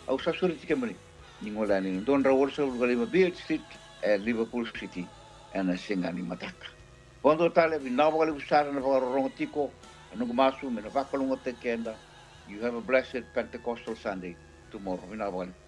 au sa suri tike mani ni ngola ni don ra wolsa ulga Beard Street Liverpool City ana singa ni mataka pondo tale vi na wale usara na rongo tiko anu masu me na vakalunga te kenda. You have a blessed Pentecostal Sunday tomorrow.